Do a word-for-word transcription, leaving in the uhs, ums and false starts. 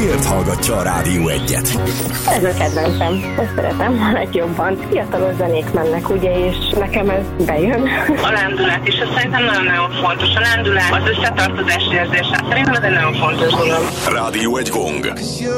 miért hallgatja a Rádió egyet? Ez a kedvencem. Ezt szeretem a legjobban. Fiatalos zenék mennek, ugye, és nekem ez bejön. A lendület is, ez szerintem nagyon-nagyon fontos. A lendület, az összetartozás érzése. Szerintem ez egy nagyon fontos dolog. Rádió egy gong.